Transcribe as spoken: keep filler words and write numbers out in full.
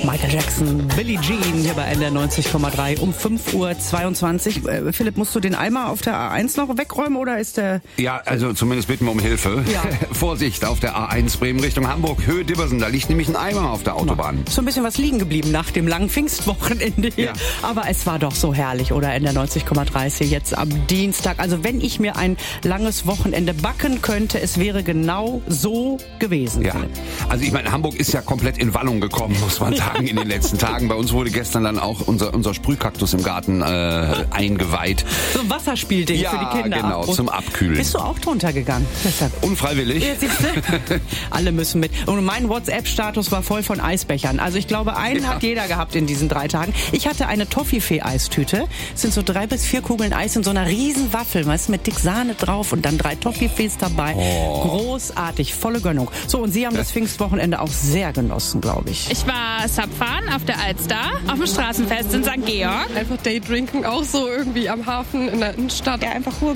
Michael Jackson, Billie Jean hier bei N D R neunzig Komma drei um fünf Uhr zweiundzwanzig. Äh, Philipp, musst du den Eimer auf der A eins noch wegräumen oder ist der... Ja, also zumindest bitten wir um Hilfe. Ja. Vorsicht auf der A eins Bremen Richtung Hamburg, Höhe Dibbersen, da liegt nämlich ein Eimer auf der Autobahn. So ein bisschen was liegen geblieben nach dem langen Pfingstwochenende hier. Ja. Aber es war doch so herrlich, oder? N D R neunzig Komma drei ist hier jetzt am Dienstag. Also wenn ich mir ein langes Wochenende backen könnte, es wäre genau so gewesen. Ja, also ich meine, Hamburg ist ja komplett in Wallung gekommen, muss man sagen, in den letzten Tagen. Bei uns wurde gestern dann auch unser, unser Sprühkaktus im Garten äh, eingeweiht. So ein Wasserspielding ja, für die Kinder. genau, Abbruch. zum Abkühlen. Bist du auch drunter gegangen? Unfreiwillig. Ja, siehst du? Alle müssen mit. Und mein WhatsApp-Status war voll von Eisbechern. Also ich glaube, einen Ja. hat jeder gehabt in diesen drei Tagen. Ich hatte eine Toffifee-Eistüte. Es sind so drei bis vier Kugeln Eis in so einer riesen Waffel, weißt du, mit dick Sahne drauf und dann drei Toffifees dabei. Oh. Großartig, volle Gönnung. So, und Sie haben das Pfingstwochenende auch sehr genossen, glaube ich. Ich war Subfahren auf der Alster, auf dem Straßenfest in Sankt Georg. Einfach Daydrinken, auch so irgendwie am Hafen in der Innenstadt. Ja, einfach Ruhe